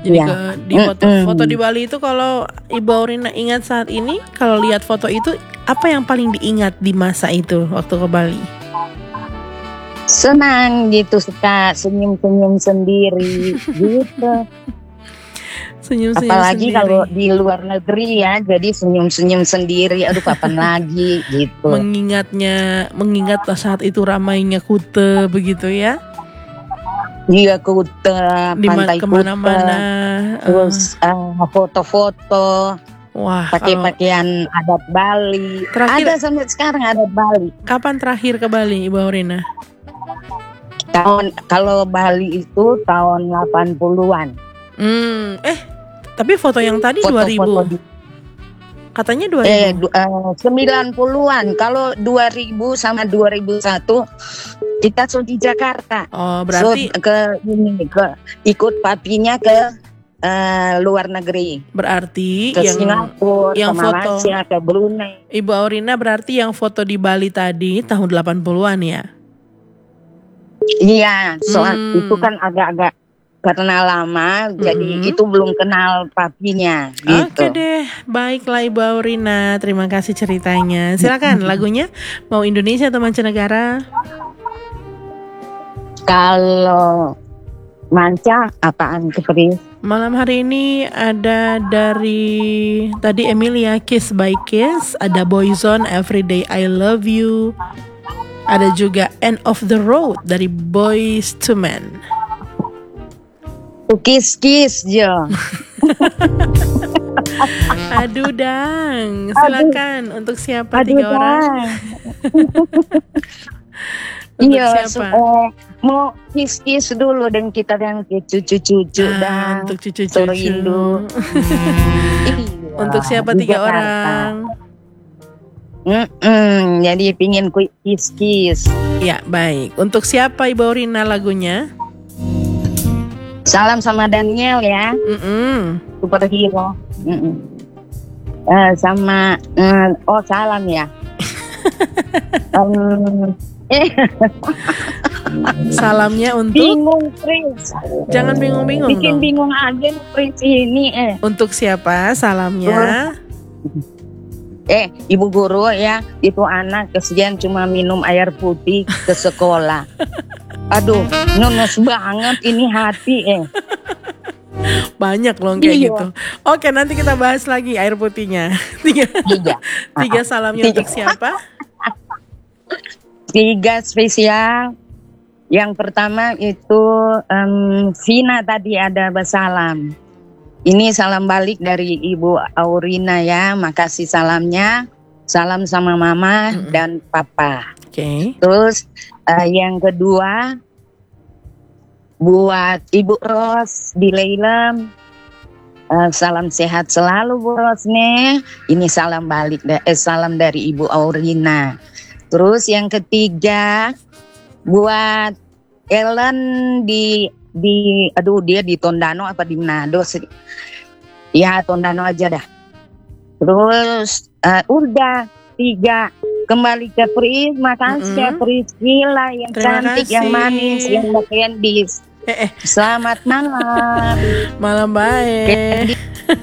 Jadi Ya. di foto di Bali itu kalau Ibu Aurina ingat saat ini, kalau lihat foto itu apa yang paling diingat di masa itu waktu ke Bali? Senang gitu, suka senyum-senyum sendiri gitu. Senyum-senyum Apalagi sendiri. kalau di luar negeri ya, jadi senyum-senyum sendiri. Aduh, kapan lagi gitu. Mengingat saat itu ramainya Kuta begitu ya. Dia ke Kuta, pantai Kemana-mana. Kuta, terus foto-foto. Wah, pakai pakaian adat Bali. Terakhir, ada sampai sekarang adat Bali. Kapan terakhir ke Bali, Ibu Aurina? Kalau Bali itu tahun 80-an. Tapi foto yang tadi Foto-foto 2000. Katanya 2000. 90-an. Kalau 2000 sama 2001 kita di Jakarta. Oh, berarti ikut papinya ke luar negeri. Berarti ke Singapura, yang ke foto Malaysia, ke Brunei. Ibu Aurina berarti yang foto di Bali tadi tahun 80-an ya? Iya, soal itu kan agak-agak karena lama, jadi itu belum kenal papinya gitu. Oke deh, baiklah Ibu Aurina, terima kasih ceritanya. Silakan lagunya, mau Indonesia atau mancanegara? Kalau manca apaan Kepri? Malam hari ini ada dari tadi Emilia Kiss by Kiss, ada Boyzone Everyday I Love You, ada juga End of the Road dari Boyz II Men. Kiss ya. Aduh dang, silakan untuk siapa 3 orang? Iya, mau kiss dulu dan kita yang cucu-cucu dan untuk cucu-cucu. Rindu. Untuk siapa 3 orang? Jadi pingin kiss. Ya baik. Untuk siapa Ibu Aurina lagunya? Salam sama Daniel ya. Superhero. Sama salam ya. Salamnya untuk bingung Prince. Jangan bingung-bingung. Bikin bingung aja Prince ini. Untuk siapa salamnya? Ibu guru ya, itu anak kesian cuma minum air putih ke sekolah. Aduh, nonos banget ini hati. Banyak loh kayak gitu. Oke, nanti kita bahas lagi air putihnya. 3 salamnya untuk siapa? 3 spesial. Yang pertama itu Vina tadi ada bersalam. Ini salam balik dari Ibu Aurina ya. Makasih salamnya. Salam sama mama dan papa. Oke. Terus yang kedua buat Ibu Ros di Leilem. Salam sehat selalu Bu Rosne. Ini salam balik salam dari Ibu Aurina. Terus yang ketiga buat Ellen dia di Tondano apa di Manado sih? Ya Tondano aja dah. Terus udah 3 kembali ke Pris. Makasih Priscilla yang cantik, yang manis, yang candies. Selamat malam. Malam baik.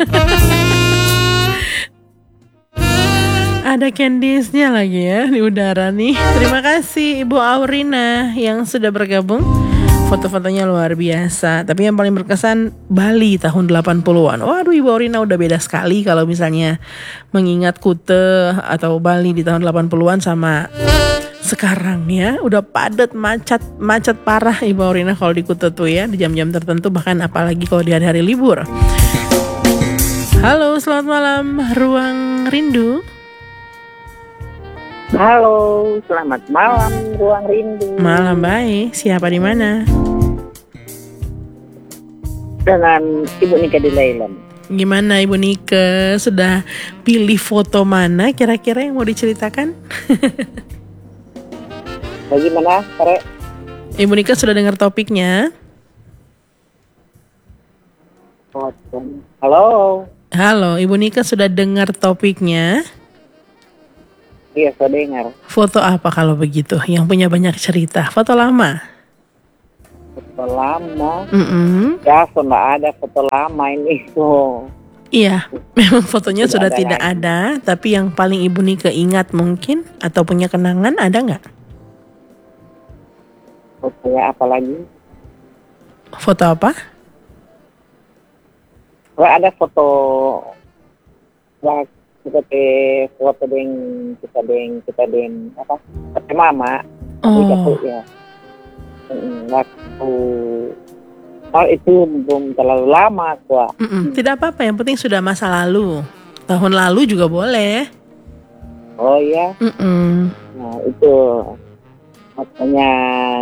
Ada candiesnya lagi ya di udara nih. Terima kasih Ibu Aurina yang sudah bergabung. Foto-fotonya luar biasa. Tapi yang paling berkesan Bali tahun 80-an. Waduh, Ibu Aurina udah beda sekali kalau misalnya mengingat Kuta atau Bali di tahun 80-an sama sekarang ya. Udah padat, macet parah Ibu Aurina kalau di Kuta tuh ya, di jam-jam tertentu, bahkan apalagi kalau di hari-hari libur. Halo, selamat malam Ruang Rindu. Halo, selamat malam Ruang Rindu. Malam baik. Siapa di mana? Dengan Ibu Nika di Leilem. Gimana Ibu Nika? Sudah pilih foto mana kira-kira yang mau diceritakan? Bagaimana, Pare? Ibu Nika sudah dengar topiknya? Halo. Halo, Ibu Nika sudah dengar topiknya? Iya, saya dengar. Foto apa kalau begitu? Yang punya banyak cerita. Foto lama? Foto foto lama. Mm-mm. Ya, sudah ada foto lama ini. So, Iya, memang fotonya sudah Sudah ada tidak lagi. ada. Tapi yang paling Ibu Nike ingat mungkin atau punya kenangan ada nggak? fotonya apa lagi? Foto apa? Wah, ada foto. Wah, seperti foto kita apa? Foto mama. Oh, Itu ya. Waktu itu belum terlalu lama gua. tidak apa-apa. Yang penting sudah masa lalu. Tahun lalu juga boleh. Oh ya, Mm-mm. nah itu makanya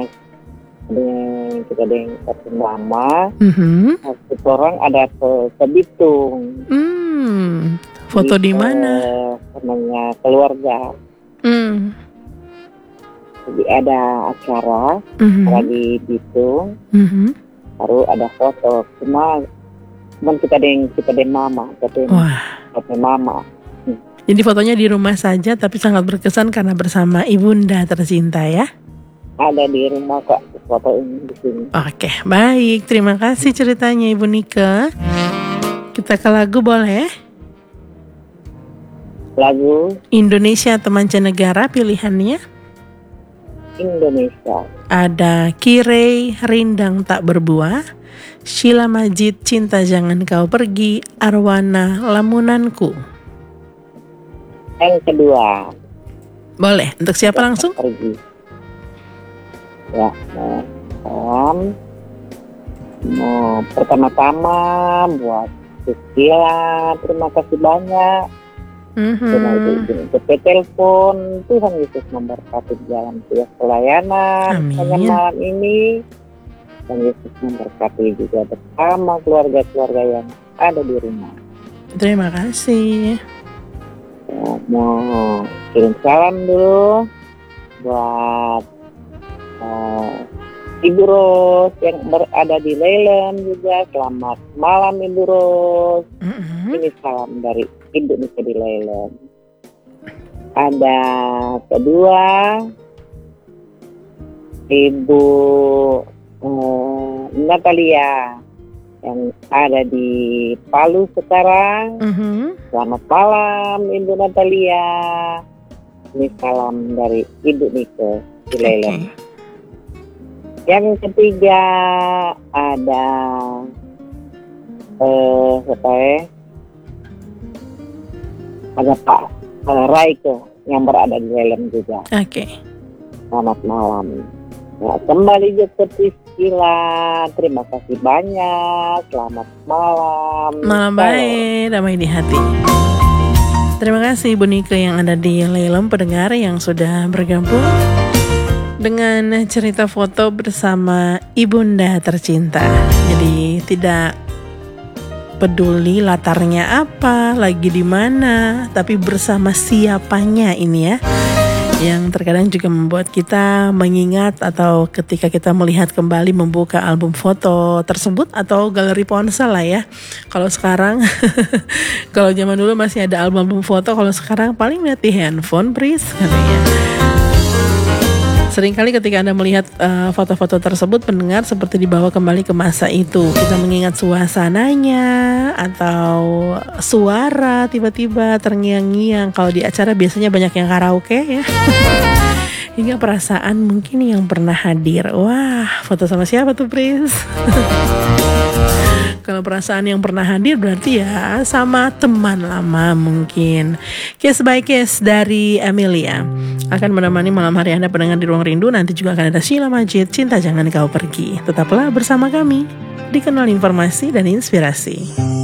kita dengan foto mama. Mhm. Satu orang ada ke Bitung. Foto di mana? Namanya keluarga. Mm. Jadi ada acara Mhm. di Bitung. Mhm. Baru ada foto. Cuman kita dengan mama, Wah, foto mama. jadi fotonya di rumah saja tapi sangat berkesan karena bersama ibunda tercinta ya. Ada di rumah kok foto ini di sini. Oke, baik. Terima kasih ceritanya Ibu Nike. Kita ke lagu boleh? Lagu Indonesia atau mancanegara pilihannya? Indonesia. Ada Kirei, Rindang Tak Berbuah, Sheila Majid, Cinta Jangan Kau Pergi, Arwana, Lamunanku. Yang kedua, Boleh, untuk siapa langsung? pergi. Ya, pertama-tama buat Priscilla, terima kasih banyak. Karena itu ke telepon, Tuhan Yesus memberkati jalan tugas pelayanan Amin. hanya malam ini. Dan Yesus memberkati juga bersama keluarga-keluarga yang ada di rumah. Terima kasih. Ya, mau kirim salam dulu buat Ibu Ros yang berada di Leyland juga. Selamat malam Ibu Ros. Ini salam dari Ibu Nike di Leyland. Ada kedua Ibu Natalia yang ada di Palu sekarang. Selamat malam Ibu Natalia. Ini salam dari Ibu Nike di Leyland. Yang ketiga ada ada Pak Raiko yang berada di Leyland juga. Oke. Selamat malam. Ya, kembali ke Priscilla. Terima kasih banyak. Selamat malam. Malam baik, damai di hati. Terima kasih Ibu Nike yang ada di Leyland, pendengar yang sudah bergabung dengan cerita foto bersama ibunda tercinta. Jadi tidak peduli latarnya apa, lagi di mana, tapi bersama siapanya ini ya. Yang terkadang juga membuat kita mengingat atau ketika kita melihat kembali membuka album foto tersebut atau galeri ponsel lah ya. Kalau sekarang, kalau zaman dulu masih ada album foto, kalau sekarang paling lihat di handphone, please katanya. Seringkali ketika Anda melihat foto-foto tersebut, pendengar seperti dibawa kembali ke masa itu. Kita mengingat suasananya atau suara tiba-tiba terngiang-ngiang. Kalau di acara biasanya banyak yang karaoke ya. Hingga perasaan mungkin yang pernah hadir. Wah, foto sama siapa tuh, Pris? Kalau perasaan yang pernah hadir berarti ya sama teman lama mungkin. Case by Case dari Amelia akan menemani malam hari Anda pendengar di Ruang Rindu. Nanti juga akan ada Sheila Majid, Cinta Jangan Kau Pergi. Tetaplah bersama kami di Kanal Informasi dan Inspirasi.